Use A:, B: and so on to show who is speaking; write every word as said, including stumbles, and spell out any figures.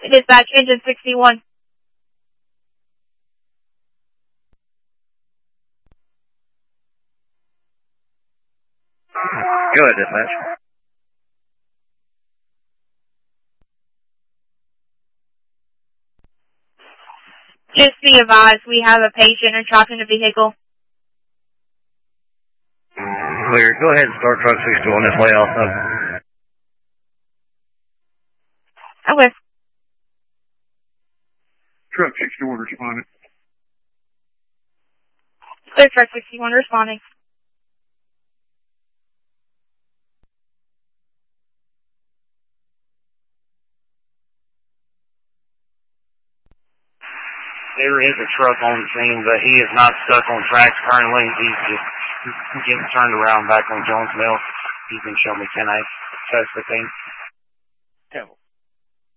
A: Dispatch, engine sixty-one.
B: Go ahead, dispatch.
A: Just be advised, we have a patient and trapped in a vehicle.
B: Clear. Go ahead and start truck sixty-one this way also.
A: Okay.
C: Truck sixty-one responding.
A: Clear, truck sixty-one responding.
D: There is a truck on the scene, but he is not stuck on tracks currently. He's just getting turned around back on Jones Mill. He can show me ten eight, test fifteen.